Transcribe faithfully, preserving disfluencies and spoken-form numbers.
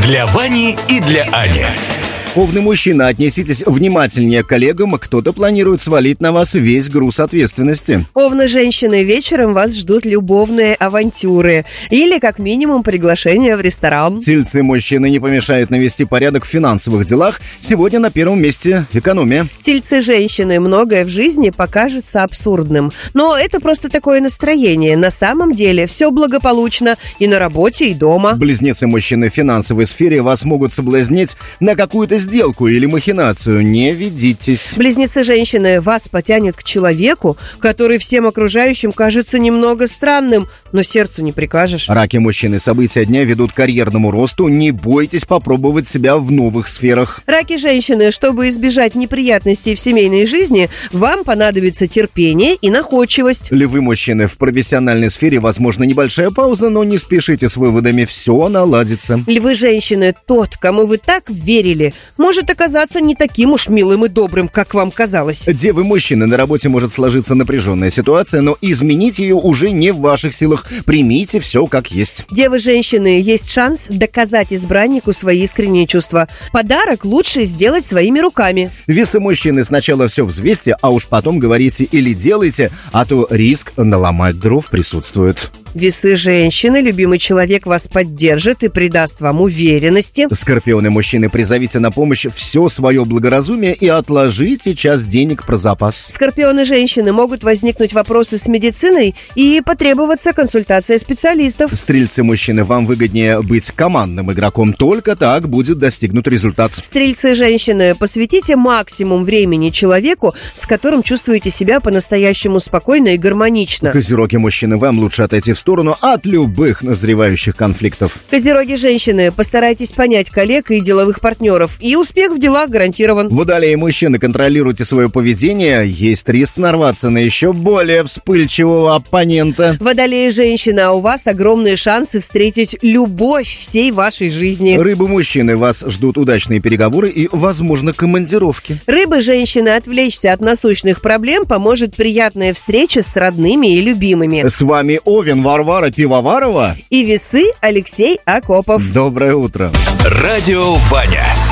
Для Вани и для Ани. Овны мужчины, отнеситесь внимательнее к коллегам, кто-то планирует свалить на вас весь груз ответственности. Овны женщины, вечером вас ждут любовные авантюры или, как минимум, приглашение в ресторан. Тельцы мужчины, не помешает навести порядок в финансовых делах. Сегодня на первом месте экономия. Тельцы женщины, многое в жизни покажется абсурдным. Но это просто такое настроение. На самом деле все благополучно и на работе, и дома. Близнецы мужчины, в финансовой сфере вас могут соблазнить на какую-то сделку или махинацию. Не ведитесь. Близнецы женщины, вас потянет к человеку, который всем окружающим кажется немного странным, но сердцу не прикажешь. Раки мужчины, события дня ведут к карьерному росту. Не бойтесь попробовать себя в новых сферах. Раки женщины, чтобы избежать неприятностей в семейной жизни, вам понадобится терпение и находчивость. Львы мужчины, в профессиональной сфере возможно небольшая пауза, но не спешите с выводами, все наладится. Львы женщины, тот, кому вы так верили, может оказаться не таким уж милым и добрым, как вам казалось. Девы мужчины, на работе может сложиться напряженная ситуация, но изменить ее уже не в ваших силах. Примите все как есть. Девы женщины, есть шанс доказать избраннику свои искренние чувства. Подарок лучше сделать своими руками. Весы мужчины, сначала все взвесьте, а уж потом говорите или делайте, а то риск наломать дров присутствует. Весы женщины, любимый человек вас поддержит и придаст вам уверенности. Скорпионы мужчины, призовите на помощь все свое благоразумие и отложите часть денег про запас. Скорпионы женщины, могут возникнуть вопросы с медициной и потребоваться консультация специалистов. Стрельцы мужчины, вам выгоднее быть командным игроком, только так будет достигнут результат. Стрельцы женщины, посвятите максимум времени человеку, с которым чувствуете себя по-настоящему спокойно и гармонично. Козероги мужчины, вам лучше отойти в сторону от любых назревающих конфликтов. Козероги женщины, постарайтесь понять коллег и деловых партнеров, и успех в делах гарантирован. Водолеи мужчины, контролируйте свое поведение, есть риск нарваться на еще более вспыльчивого оппонента. Водолеи женщины, а у вас огромные шансы встретить любовь всей вашей жизни. Рыбы мужчины, вас ждут удачные переговоры и, возможно, командировки. Рыбы женщины, отвлечься от насущных проблем поможет приятная встреча с родными и любимыми. С вами Овен Варвара Пивоварова и Весы Алексей Акопов. Доброе утро. Радио Ваня.